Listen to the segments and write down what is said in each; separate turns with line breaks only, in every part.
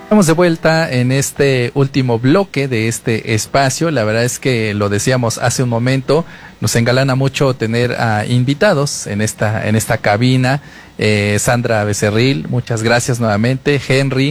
Estamos de vuelta en este último bloque de este espacio. La verdad es que lo decíamos hace un momento, nos engalana mucho tener a invitados en esta cabina. Sandra Becerril, muchas gracias nuevamente. Henry,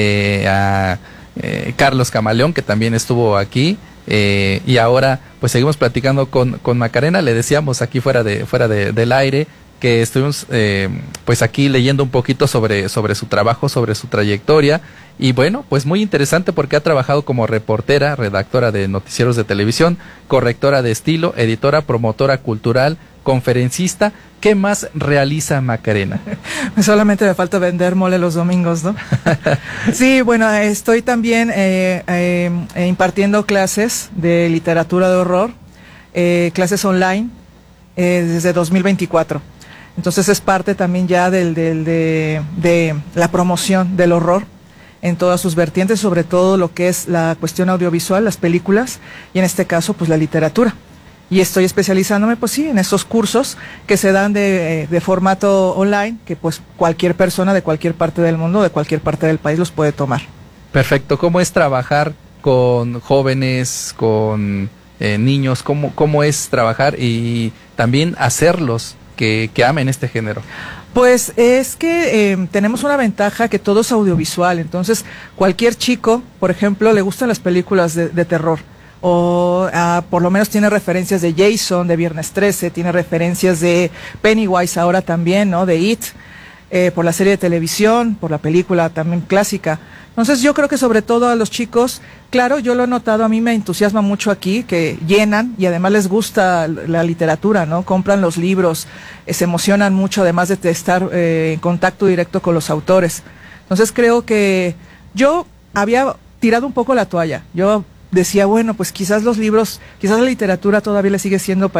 a Carlos Camaleón, que también estuvo aquí. Y ahora pues seguimos platicando con Macarena. Le decíamos aquí fuera del aire que estuvimos pues aquí leyendo un poquito sobre su trabajo, sobre su trayectoria, y bueno, pues muy interesante porque ha trabajado como reportera, redactora de noticieros de televisión, correctora de estilo, editora, promotora cultural, conferencista. ¿Qué más realiza Macarena?
Solamente me falta vender mole los domingos, ¿no? Sí, bueno, estoy también impartiendo clases de literatura de horror, clases online, desde 2024. Entonces es parte también ya de la promoción del horror en todas sus vertientes, sobre todo lo que es la cuestión audiovisual, las películas, y en este caso pues la literatura. Y estoy especializándome pues sí en estos cursos que se dan de formato online, que pues cualquier persona de cualquier parte del mundo, de cualquier parte del país los puede tomar.
Perfecto. ¿Cómo es trabajar con jóvenes, con niños? ¿Cómo es trabajar y también hacerlos que amen este género?
Pues es que tenemos una ventaja que todo es audiovisual, entonces cualquier chico, por ejemplo, le gustan las películas de terror, o por lo menos tiene referencias de Jason, de Viernes 13, tiene referencias de Pennywise ahora también, ¿no? De It, por la serie de televisión, por la película también clásica. Entonces yo creo que sobre todo a los chicos, claro, yo lo he notado, a mí me entusiasma mucho aquí, que llenan y además les gusta la literatura, ¿no? Compran los libros, se emocionan mucho, además de estar en contacto directo con los autores. Entonces creo que yo había tirado un poco la toalla. Yo decía, bueno, pues quizás los libros, quizás la literatura todavía les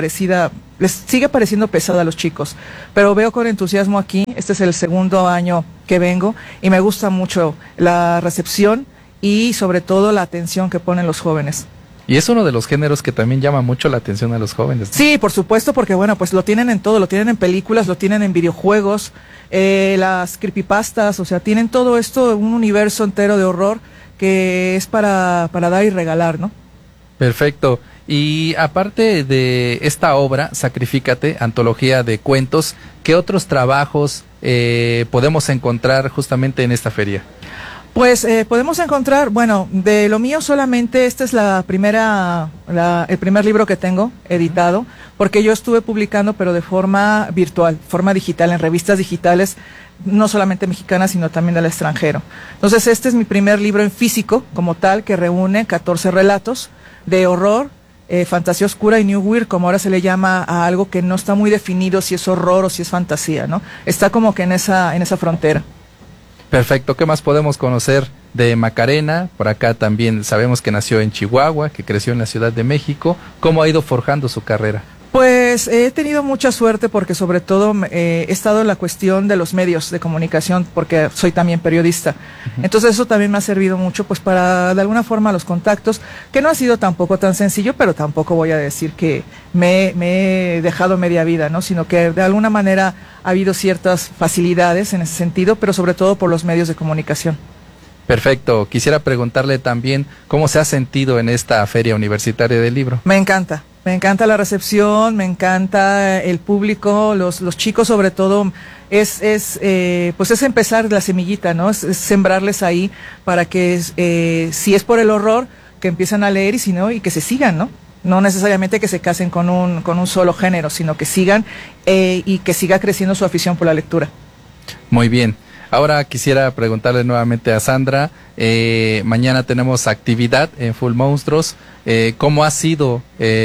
sigue pareciendo pesada a los chicos, pero veo con entusiasmo aquí. Este es el segundo año que vengo y me gusta mucho la recepción y sobre todo la atención que ponen los jóvenes.
Y es uno de los géneros que también llama mucho la atención a los jóvenes, ¿no?
Sí, por supuesto, porque bueno, pues lo tienen en todo, lo tienen en películas, lo tienen en videojuegos, las creepypastas, o sea, tienen todo esto, un universo entero de horror que es para dar y regalar, ¿no? Perfecto.
Y aparte de esta obra, Sacrifícate, antología de cuentos, ¿qué otros trabajos podemos encontrar justamente en esta feria?
Pues podemos encontrar, bueno, de lo mío solamente esta es el primer libro que tengo editado, porque yo estuve publicando pero de forma virtual, forma digital, en revistas digitales, no solamente mexicanas, sino también del extranjero. Entonces este es mi primer libro en físico, como tal, que reúne 14 relatos de horror, fantasía oscura y New Weird, como ahora se le llama a algo que no está muy definido si es horror o si es fantasía, ¿no? Está como que en esa frontera.
Perfecto. ¿Qué más podemos conocer de Macarena? Por acá también sabemos que nació en Chihuahua, que creció en la Ciudad de México. ¿Cómo ha ido forjando su carrera?
Pues he tenido mucha suerte porque sobre todo he estado en la cuestión de los medios de comunicación, porque soy también periodista. Entonces eso también me ha servido mucho pues para de alguna forma los contactos, que no ha sido tampoco tan sencillo, pero tampoco voy a decir que me he dejado media vida, ¿no? Sino que de alguna manera ha habido ciertas facilidades en ese sentido, pero sobre todo por los medios de comunicación.
Perfecto. Quisiera preguntarle también cómo se ha sentido en esta Feria Universitaria del Libro.
Me encanta la recepción, me encanta el público, los chicos sobre todo, pues es empezar la semillita, ¿no? Es sembrarles ahí para que si es por el horror, que empiezan a leer y si no, y que se sigan, ¿no? No necesariamente que se casen con un solo género, sino que sigan y que siga creciendo su afición por la lectura.
Muy bien. Ahora quisiera preguntarle nuevamente a Sandra, mañana tenemos actividad en Full Monstruos, ¿cómo ha sido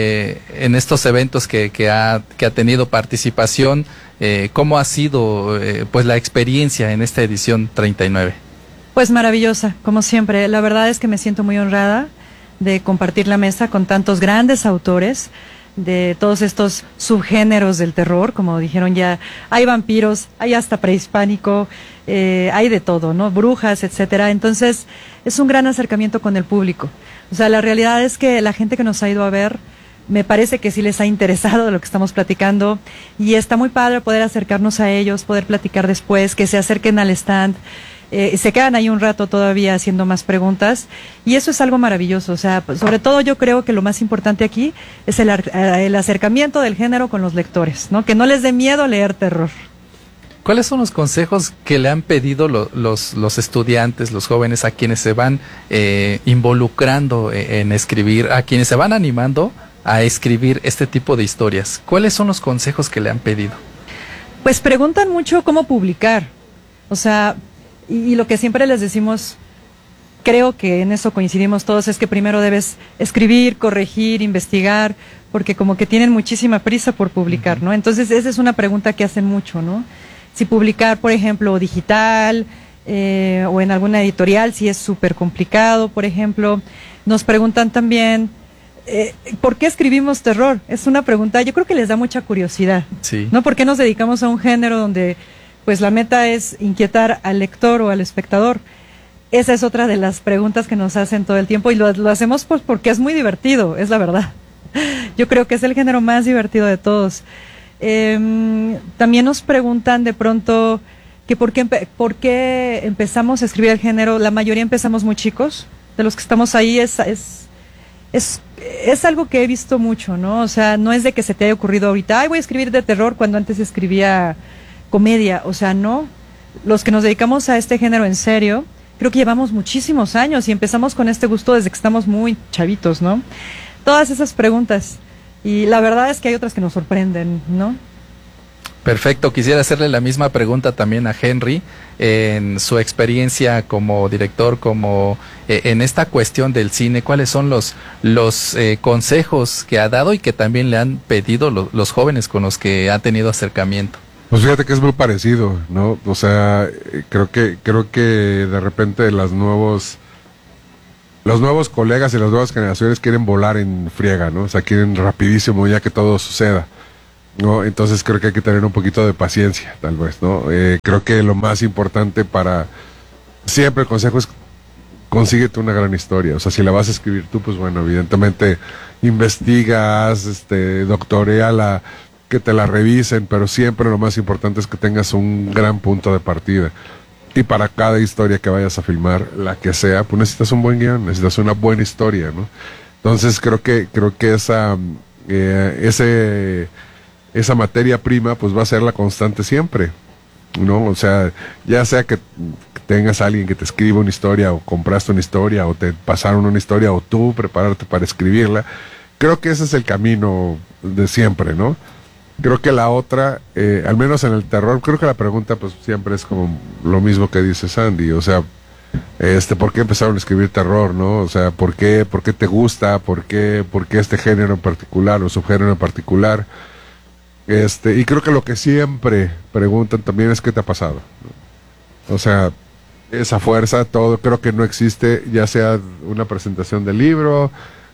en estos eventos que ha tenido participación? ¿Cómo ha sido pues la experiencia en esta edición 39?
Pues maravillosa, como siempre. La verdad es que me siento muy honrada de compartir la mesa con tantos grandes autores de todos estos subgéneros del terror, como dijeron ya, hay vampiros, hay hasta prehispánico, hay de todo, ¿no? Brujas, etcétera. Entonces, es un gran acercamiento con el público. O sea, la realidad es que la gente que nos ha ido a ver, me parece que sí les ha interesado de lo que estamos platicando, y está muy padre poder acercarnos a ellos, poder platicar después, que se acerquen al stand. se quedan ahí un rato todavía haciendo más preguntas y eso es algo maravilloso. O sea, pues, sobre todo yo creo que lo más importante aquí es el acercamiento del género con los lectores, ¿no? Que no les dé miedo leer terror.
¿Cuáles son los consejos que le han pedido los estudiantes, los jóvenes, a quienes se van involucrando en escribir, a quienes se van animando a escribir este tipo de historias? ¿Cuáles son los consejos que le han pedido?
Pues preguntan mucho cómo publicar. O sea, y lo que siempre les decimos, creo que en eso coincidimos todos, es que primero debes escribir, corregir, investigar, porque como que tienen muchísima prisa por publicar, ¿no? Entonces esa es una pregunta que hacen mucho, ¿no? Si publicar, por ejemplo, digital o en alguna editorial, si es súper complicado, por ejemplo. Nos preguntan también, ¿por qué escribimos terror? Es una pregunta, yo creo que les da mucha curiosidad,
sí,
¿no? ¿Por qué nos dedicamos a un género donde pues la meta es inquietar al lector o al espectador? Esa es otra de las preguntas que nos hacen todo el tiempo y lo hacemos pues porque es muy divertido, es la verdad. Yo creo que es el género más divertido de todos. También nos preguntan de pronto que por qué empezamos a escribir el género. La mayoría empezamos muy chicos, de los que estamos ahí es algo que he visto mucho, ¿no? O sea, no es de que se te haya ocurrido ahorita, ay, voy a escribir de terror cuando antes escribía comedia, o sea, no. Los que nos dedicamos a este género en serio, creo que llevamos muchísimos años y empezamos con este gusto desde que estamos muy chavitos, ¿no? Todas esas preguntas. Y la verdad es que hay otras que nos sorprenden, ¿no?
Perfecto, quisiera hacerle la misma pregunta también a Henry, en su experiencia como director, como en esta cuestión del cine, ¿cuáles son los consejos que ha dado y que también le han pedido los jóvenes con los que ha tenido acercamiento?
Pues fíjate que es muy parecido, ¿no? O sea, creo que de repente los nuevos colegas y las nuevas generaciones quieren volar en friega, ¿no? O sea, quieren rapidísimo ya que todo suceda, ¿no? Entonces creo que hay que tener un poquito de paciencia, tal vez, ¿no? Creo que lo más importante siempre el consejo es consíguete una gran historia. O sea, si la vas a escribir tú, pues bueno, evidentemente investigas, doctoreala, que te la revisen, pero siempre lo más importante es que tengas un gran punto de partida. Y para cada historia que vayas a filmar, la que sea, pues necesitas un buen guión, necesitas una buena historia, ¿no? Entonces creo que esa materia prima, pues va a ser la constante siempre, ¿no? O sea, ya sea que tengas a alguien que te escriba una historia, o compraste una historia, o te pasaron una historia, o tú prepararte para escribirla, creo que ese es el camino de siempre, ¿no? Creo que la otra, al menos en el terror, creo que la pregunta pues siempre es como lo mismo que dice Sandy, o sea, ¿por qué empezaron a escribir terror, no? O sea, ¿por qué te gusta? ¿Por qué este género en particular o subgénero en particular? Y creo que lo que siempre preguntan también es ¿qué te ha pasado? O sea, esa fuerza, todo, creo que no existe, ya sea una presentación del libro,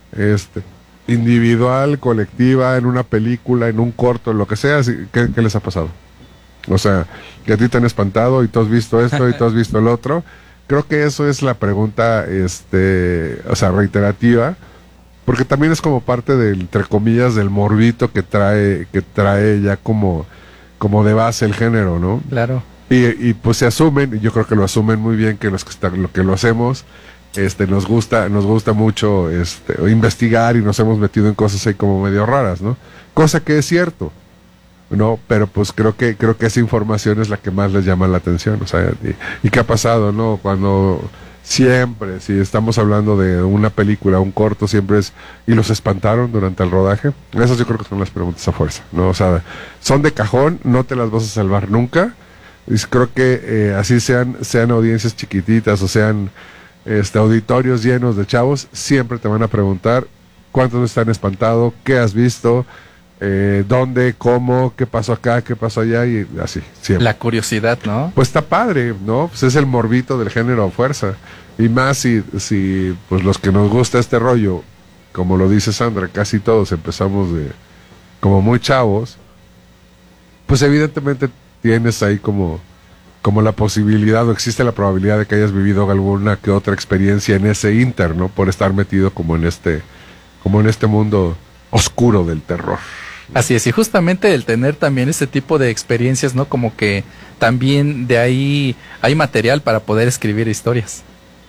individual, colectiva, en una película, en un corto, en lo que sea, ¿qué les ha pasado? O sea, que a ti te han espantado y tú has visto esto y tú has visto el otro. Creo que eso es la pregunta, o sea, reiterativa, porque también es como parte del, entre comillas, del morbito que trae ya como de base el género, ¿no?
Claro.
Y pues se asumen, y yo creo que lo asumen muy bien, que lo que lo hacemos, nos gusta mucho investigar y nos hemos metido en cosas ahí como medio raras, ¿no? Cosa que es cierto, ¿no? Pero pues creo que esa información es la que más les llama la atención, o sea, y qué ha pasado, ¿no? Cuando siempre, si estamos hablando de una película, un corto, siempre es, ¿y los espantaron durante el rodaje? Esas yo creo que son las preguntas a fuerza, ¿no? O sea, son de cajón, no te las vas a salvar nunca, y creo que así sean audiencias chiquititas o sean auditorios llenos de chavos, siempre te van a preguntar cuántos están espantados, qué has visto, dónde, cómo, qué pasó acá, qué pasó allá, y así, siempre.
La curiosidad, ¿no?
Pues está padre, ¿no? Pues es el morbito del género a fuerza. Y más si pues los que nos gusta este rollo, como lo dice Sandra, casi todos empezamos como muy chavos, pues evidentemente tienes ahí como la posibilidad, o existe la probabilidad de que hayas vivido alguna que otra experiencia en ese inter, ¿no? Por estar metido como en este mundo oscuro del terror,
Así es, y justamente el tener también este tipo de experiencias, ¿no? Como que también de ahí hay material para poder escribir historias.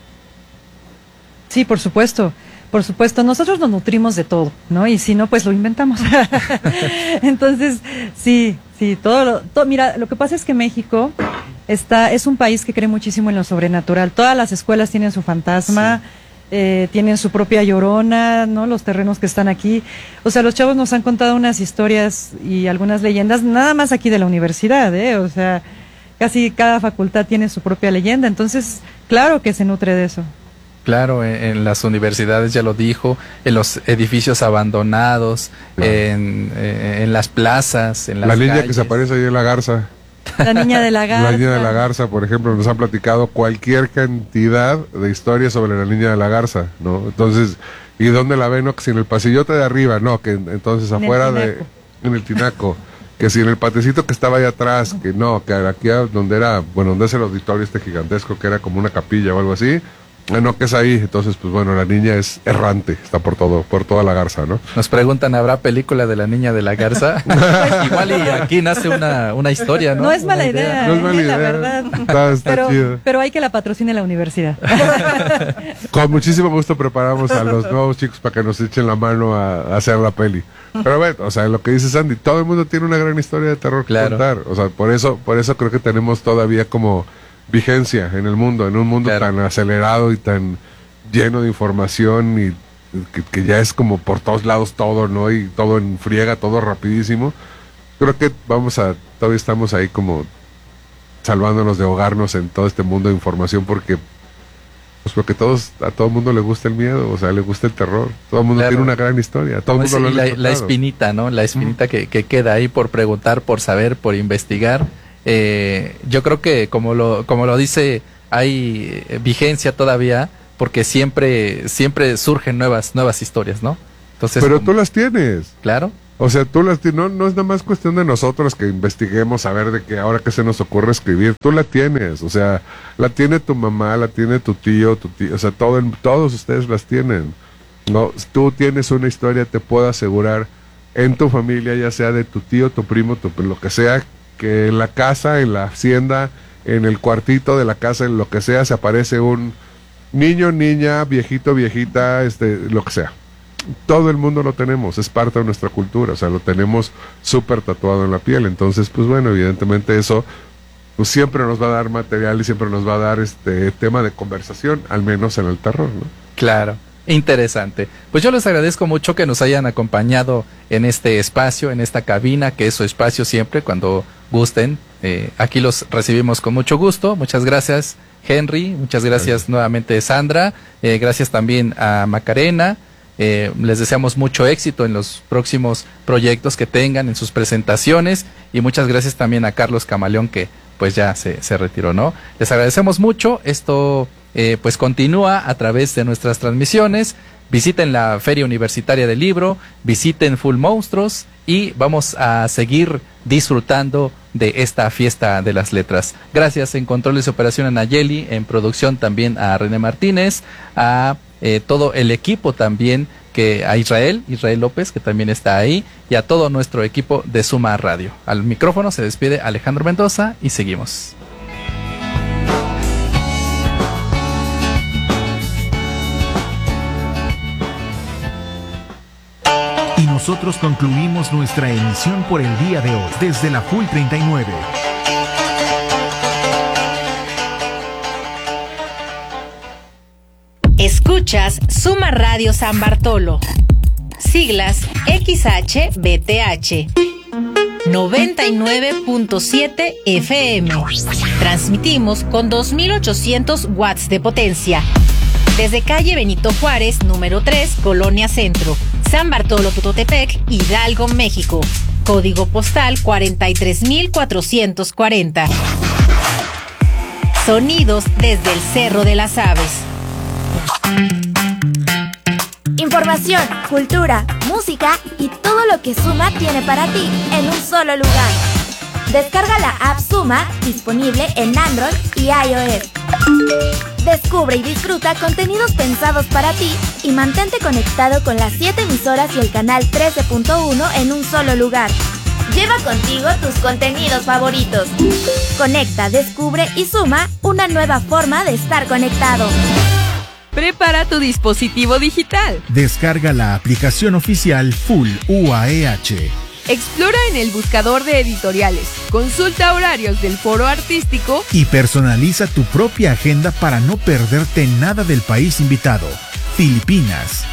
Sí, por supuesto. Por supuesto, nosotros nos nutrimos de todo, ¿no? Y si no, pues lo inventamos. Entonces, sí, todo, mira, lo que pasa es que México es un país que cree muchísimo en lo sobrenatural. Todas las escuelas tienen su fantasma, tienen su propia llorona, ¿no? Los terrenos que están aquí. O sea, los chavos nos han contado unas historias y algunas leyendas, nada más aquí de la universidad, ¿eh? O sea, casi cada facultad tiene su propia leyenda. Entonces, claro que se nutre de eso.
Claro, en las universidades ya lo dijo, en los edificios abandonados, claro. en las plazas, en las
calles. La niña que se aparece ahí en La Garza.
La niña de la Garza.
La niña de la Garza, por ejemplo, nos han platicado cualquier cantidad de historias sobre la niña de la Garza, ¿no? Entonces, ¿y dónde la ven? No, que si en el pasillote de arriba, no, que entonces afuera en el tinaco, que si en el patecito que estaba ahí atrás, que no, que aquí donde era, bueno, donde es el auditorio gigantesco, que era como una capilla o algo así. No, que es ahí, entonces pues bueno, la niña es errante, está por toda La Garza, ¿no?
Nos preguntan, ¿habrá película de la niña de la Garza? Igual y aquí nace una historia, ¿no?
No es mala idea.
No es mala idea,
la verdad.
Está chido.
Pero hay que la patrocine la universidad.
Con muchísimo gusto preparamos a los nuevos chicos para que nos echen la mano a hacer la peli. Pero bueno, o sea, lo que dice Sandy, todo el mundo tiene una gran historia de terror que contar. O sea, por eso creo que tenemos todavía como vigencia en el mundo, en un mundo tan acelerado y tan lleno de información y que ya es como por todos lados todo, ¿no? Y todo en friega, todo rapidísimo. Creo que todavía estamos ahí como salvándonos de ahogarnos en todo este mundo de información porque a todo el mundo le gusta el miedo, o sea, le gusta el terror. Todo el mundo tiene una gran historia, todo el mundo lo ha
la espinita, ¿no? La espinita que queda ahí por preguntar, por saber, por investigar. Yo creo que como lo dice, hay vigencia todavía porque siempre surgen nuevas historias, ¿no? Entonces,
pero tú las tienes.
Claro.
O sea, tú las tienes, no es nada más cuestión de nosotros que investiguemos a ver de que ahora que se nos ocurre escribir, tú la tienes, o sea, la tiene tu mamá, la tiene tu tío, o sea, todos ustedes las tienen. No, tú tienes una historia, te puedo asegurar, en tu familia, ya sea de tu tío, tu primo, lo que sea, que en la casa, en la hacienda, en el cuartito de la casa, en lo que sea, se aparece un niño, niña, viejito, viejita, lo que sea. Todo el mundo lo tenemos, es parte de nuestra cultura, o sea, lo tenemos súper tatuado en la piel. Entonces, pues bueno, evidentemente eso pues siempre nos va a dar material y siempre nos va a dar tema de conversación, al menos en el terror, ¿no?
Claro. Interesante. Pues yo les agradezco mucho que nos hayan acompañado en este espacio, en esta cabina, que es su espacio siempre, cuando gusten. Aquí los recibimos con mucho gusto. Muchas gracias, Henry. Muchas gracias nuevamente, Sandra. Gracias también a Macarena. Les deseamos mucho éxito en los próximos proyectos que tengan, en sus presentaciones. Y muchas gracias también a Carlos Camaleón, que pues ya se retiró, ¿no? Les agradecemos mucho. Esto pues continúa a través de nuestras transmisiones. Visiten la Feria Universitaria del Libro, visiten Full Monstruos y vamos a seguir disfrutando de esta fiesta de las letras. Gracias en controles de operación a Nayeli, en producción también a René Martínez, a todo el equipo también, a Israel López, que también está ahí, y a todo nuestro equipo de Suma Radio. Al micrófono se despide Alejandro Mendoza y seguimos.
Y nosotros concluimos nuestra emisión por el día de hoy desde la Full 39.
Escuchas Suma Radio San Bartolo. Siglas XHBTH. 99.7 FM. Transmitimos con 2800 watts de potencia. Desde calle Benito Juárez, número 3, Colonia Centro, San Bartolo Tutotepec, Hidalgo, México. Código postal 43440. Sonidos desde el Cerro de las Aves.
Información, cultura, música y todo lo que Suma tiene para ti en un solo lugar. Descarga la app Suma, disponible en Android y iOS. Descubre y disfruta contenidos pensados para ti y mantente conectado con las 7 emisoras y el canal 13.1 en un solo lugar. Lleva contigo tus contenidos favoritos. Conecta, descubre y suma una nueva forma de estar conectado.
Prepara tu dispositivo digital.
Descarga la aplicación oficial Full UAEH.
Explora en el buscador de editoriales. Consulta horarios del foro artístico.
Y personaliza tu propia agenda para no perderte nada del país invitado, Filipinas.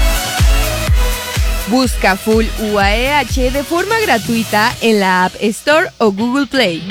Busca Full UAEH de forma gratuita en la App Store o Google Play.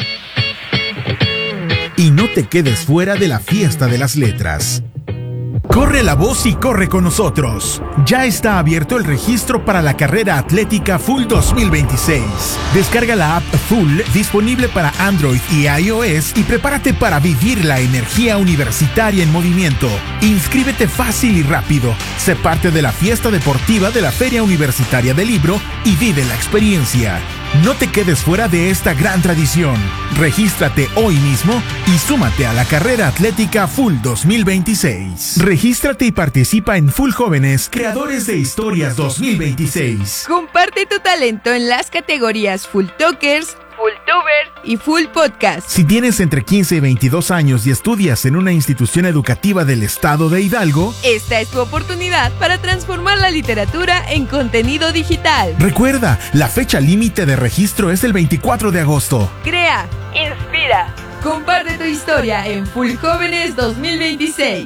Y no te quedes fuera de la fiesta de las letras. Corre la voz y corre con nosotros. Ya está abierto el registro para la carrera atlética Full 2026. Descarga la app Full disponible para Android y iOS y prepárate para vivir la energía universitaria en movimiento. Inscríbete fácil y rápido. Sé parte de la fiesta deportiva de la Feria Universitaria del Libro y vive la experiencia. No te quedes fuera de esta gran tradición. Regístrate hoy mismo y súmate a la carrera atlética Full 2026. Regístrate y participa en Full Jóvenes, Creadores de Historias 2026.
Comparte tu talento en las categorías Full Talkers, Full Tuber y Full Podcast.
Si tienes entre 15 y 22 años y estudias en una institución educativa del estado de Hidalgo,
esta es tu oportunidad para transformar la literatura en contenido digital.
Recuerda, la fecha límite de registro es el 24 de agosto.
Crea, inspira, comparte tu historia en Full Jóvenes 2026.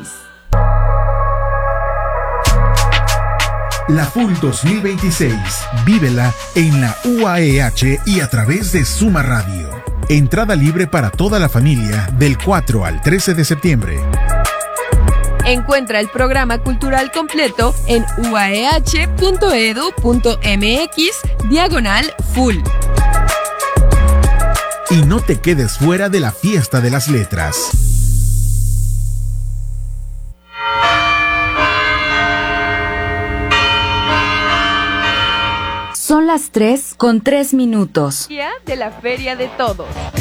La Full 2026, vívela en la UAEH y a través de Suma Radio. Entrada libre para toda la familia del 4 al 13 de septiembre.
Encuentra el programa cultural completo en uaeh.edu.mx/full.
Y no te quedes fuera de la fiesta de las letras.
Son las 3:03.
Día de la Feria de Todos.